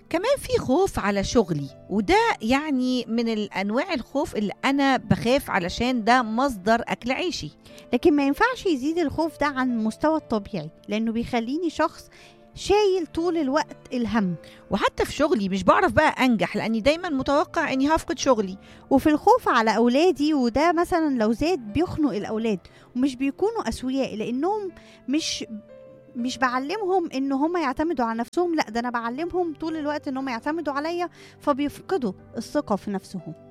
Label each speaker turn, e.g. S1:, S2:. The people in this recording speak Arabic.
S1: كمان في خوف على شغلي، وده يعني من الأنواع الخوف اللي أنا بخاف علشان ده مصدر أكل عيشي.
S2: لكن ما ينفعش يزيد الخوف ده عن المستوى الطبيعي، لأنه بيخليني شخص شايل طول الوقت الهم.
S1: وحتى في شغلي مش بعرف بقى أنجح لأني دايما متوقع أني هفقد شغلي.
S2: وفي الخوف على أولادي، وده مثلا لو زاد بيخنق الأولاد، ومش بيكونوا أسوياء لأنهم مش بعلمهم ان هم يعتمدوا على نفسهم، لا ده انا بعلمهم طول الوقت ان هم يعتمدوا عليا، فبيفقدوا الثقة في نفسهم.